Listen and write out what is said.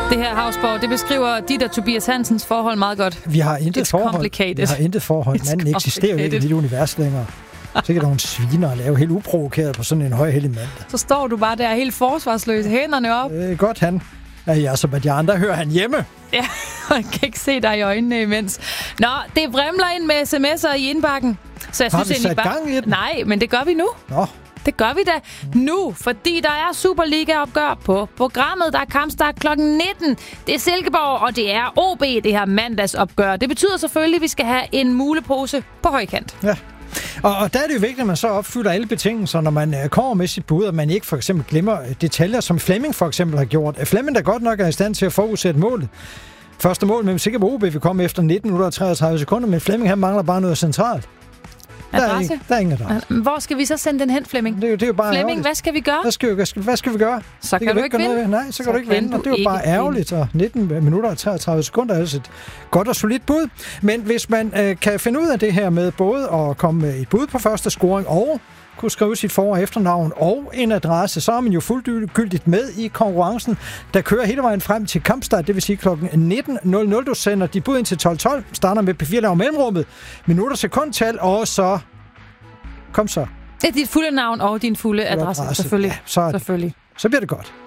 Det her, Hausborg, det beskriver dit og Tobias Hansens forhold meget godt. Vi har intet forhold. Manden eksisterer jo ikke i dit univers længere. Så kan nogle sviner at lave helt uprovokeret på sådan en højhellig mand. Så står du bare der helt forsvarsløs, hænderne op. Godt han. Ja, som at de andre hører han hjemme. Ja, jeg kan ikke se dig i øjnene imens. Nå, det vrimler ind med sms'er i indbakken. Så jeg synes egentlig bare... gang i den? Nej, men det gør vi nu. Nå. Det gør vi da nu, fordi der er Superliga-opgør på programmet. Der er kampstart kl. 19. Det er Silkeborg, og det er OB, det her mandagsopgør. Det betyder selvfølgelig, at vi skal have en mulepose på højkant. Ja. Og der er det jo vigtigt, at man så opfylder alle betingelser, når man kommer med sit bud, og man ikke for eksempel glemmer detaljer, som Flemming for eksempel har gjort. Flemming, der godt nok er i stand til at forudsætte målet. Første mål med Silkeborg OB vil komme efter 19 minutter og 33 sekunder, men Flemming han mangler bare noget centralt. Adresse? Der er ingen adresse. Hvor skal vi så sende den hen, Flemming? Det er jo bare Flemming, ærgerligt. hvad skal vi gøre? Hvad skal vi gøre? Så kan du ikke vinde. Nej, så kan du ikke vinde. Og det er jo bare ærgerligt. Og 19 minutter og 33 sekunder er altså et godt og solidt bud. Men hvis man kan finde ud af det her med både at komme med et bud på første scoring og kunne skrive sit for- og efternavn og en adresse, så er man jo fuldgyldigt med i konkurrencen, der kører hele vejen frem til kampstart, det vil sige kl. 19.00. Du sender dit bud ind til 12.12, starter med P4 mellemrummet, minutter, sekundtal, og så... Kom så. Det er dit fulde navn og din fulde adresse, selvfølgelig. Ja, selvfølgelig. Så bliver det godt.